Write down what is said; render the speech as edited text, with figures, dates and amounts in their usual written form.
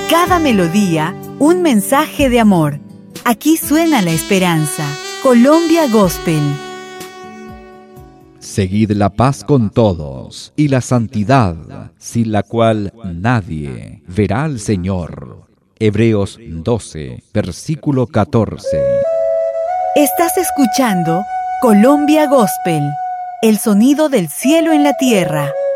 Cada melodía, un mensaje de amor. Aquí suena la esperanza. Colombia Gospel. Seguid la paz con todos y la santidad, sin la cual nadie verá al Señor. Hebreos 12, versículo 14. Estás escuchando Colombia Gospel, el sonido del cielo en la tierra.